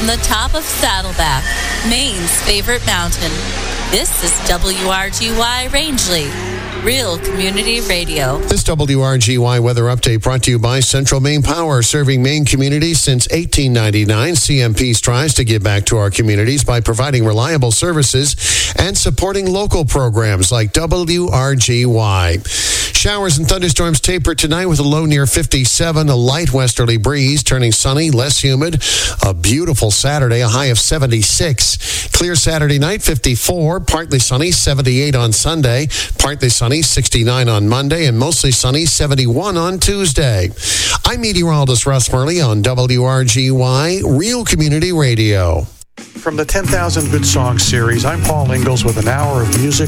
from the top of Saddleback, Maine's favorite mountain. This is WRGY Rangeley, Real Community Radio. This WRGY weather update brought to you by Central Maine Power, serving Maine communities since 1899. CMP strives to give back to our communities by providing reliable services and supporting local programs like WRGY. Showers and thunderstorms taper tonight with a low near 57, a light westerly breeze, turning sunny, less humid. A beautiful Saturday, a high of 76. Clear Saturday night, 54. Partly sunny, 78 on Sunday. Partly sunny, 69 on Monday. And mostly sunny, 71 on Tuesday. I'm meteorologist Russ Murley on WRGY, Real Community Radio. From the 10,000 Good Songs series, I'm Paul Ingalls with an hour of music